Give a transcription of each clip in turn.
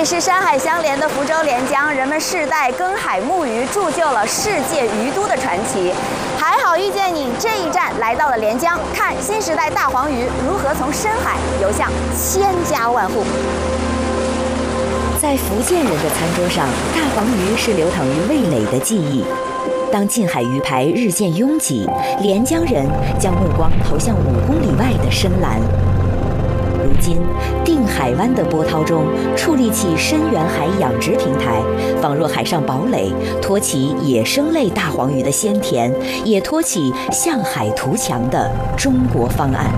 里是山海相连的福州连江，人们世代耕海牧渔，铸就了世界鱼都的传奇。还好遇见你，这一站来到了连江，看新时代大黄鱼如何从深海游向千家万户。 在福建人的餐桌上，大黄鱼是流淌于味蕾的记忆。当近海鱼排日渐拥挤，连江人将目光投向5公里外的深蓝。如今，定海湾的波涛中矗立起深远海养殖平台，仿若海上堡垒，托起野生类大黄鱼的鲜甜，也托起向海图强的中国方案。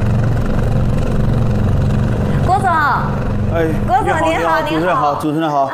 郭总，郭总您好， 主持人好，主持人好。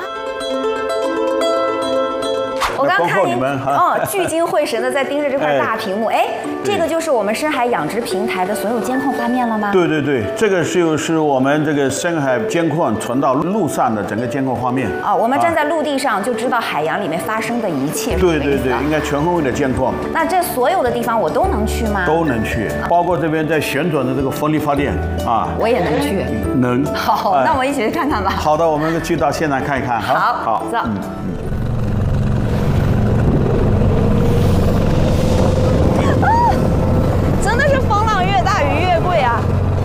我刚看您聚精会神的在盯着这块大屏幕，这个就是我们深海养殖平台的所有监控画面了吗？ 对对对，这个是我们这个深海监控传到陆上的整个监控画面。 我们站在陆地上就知道海洋里面发生的一切。 对对对，应该全方位的监控。 那这所有的地方我都能去吗？ 都能去，包括这边在旋转的这个风力发电啊， 我也能去。 能。 好，那我们一起去看看吧。 好的，我们去到现场看一看。 好，走。真的是风浪越大鱼越贵啊！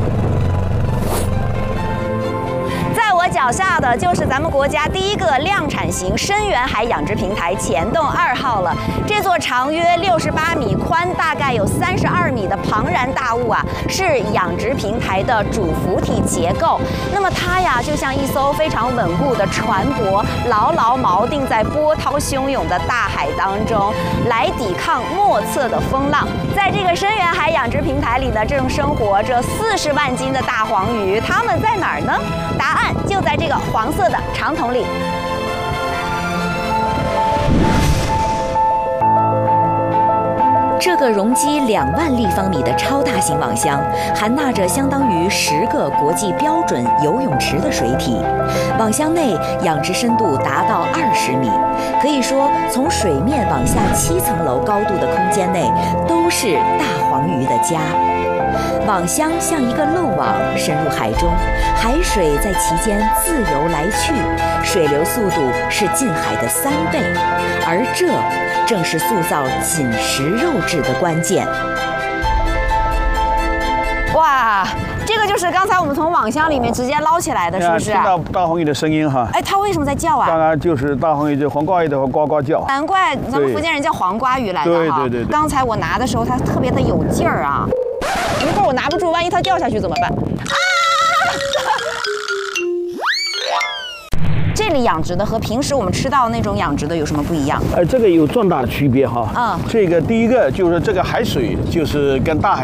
在我脚下的就是咱们国家第一个量产型深远海养殖平台前洞2号了。这座长约68米、宽大概有32米的庞然大物啊，是养殖平台的主浮体结构。那么它呀，就像一艘非常稳固的船舶，牢牢锚定在波涛汹涌的大海当中，来抵抗莫测的风浪。在这个深远海养殖平台里呢，正生活着40万斤的大黄鱼，它们在哪儿呢？答案就在这个黄色的长桶里。 这个容积2万立方米的超大型网箱，含纳着相当于10个国际标准游泳池的水体。网箱内养殖深度达到20米，可以说从水面往下7层楼高度的空间内，都是大黄鱼的家。网箱像一个漏网深入海中，海水在其间自由来去，水流速度是近海的3倍，而这正是塑造紧实肉质的关键。 哇，这个就是刚才我们从网箱里面直接捞起来的，是不是？ 听到大黄鱼的声音哈。 它为什么在叫啊？ 当然就是大黄鱼，就黄瓜鱼的话呱呱叫。 难怪咱们福建人叫黄瓜鱼来的哈。对。刚才我拿的时候，它特别的有劲儿啊。一会儿我拿不住，万一它掉下去怎么办？啊！这里养殖的和平时我们吃到那种养殖的有什么不一样？ 这个有重大的区别哈。这个第一个就是这个海水就是跟大海